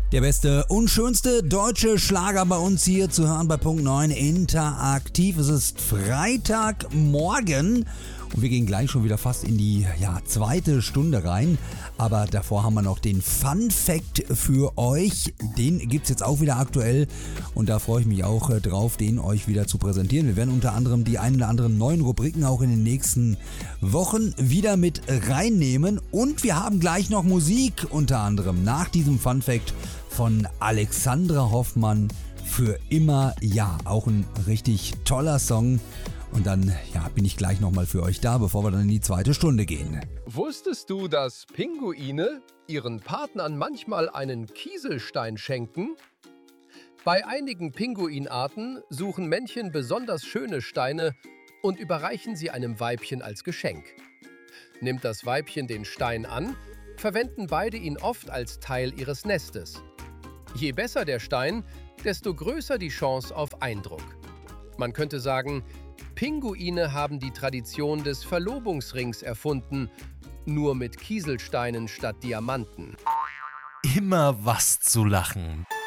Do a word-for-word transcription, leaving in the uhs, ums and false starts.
Der beste und schönste deutsche Schlager bei uns hier zu hören bei Punkt neun Interaktiv. Es ist Freitagmorgen und wir gehen gleich schon wieder fast in die ja, zweite Stunde rein. Aber davor haben wir noch den Fun Fact für euch. Den gibt es jetzt auch wieder aktuell und da freue ich mich auch äh, drauf, den euch wieder zu präsentieren. Wir werden unter anderem die ein oder anderen neuen Rubriken auch in den nächsten Wochen wieder mit reinnehmen. Und wir haben gleich noch Musik, unter anderem nach diesem Fun Fact von Alexandra Hoffmann, Für immer ja. Auch ein richtig toller Song. Und dann ja, bin ich gleich nochmal für euch da, bevor wir dann in die zweite Stunde gehen. Wusstest du, dass Pinguine ihren Partnern manchmal einen Kieselstein schenken? Bei einigen Pinguinarten suchen Männchen besonders schöne Steine und überreichen sie einem Weibchen als Geschenk. Nimmt das Weibchen den Stein an, verwenden beide ihn oft als Teil ihres Nestes. Je besser der Stein, desto größer die Chance auf Eindruck. Man könnte sagen, Pinguine haben die Tradition des Verlobungsrings erfunden, nur mit Kieselsteinen statt Diamanten. Immer was zu lachen.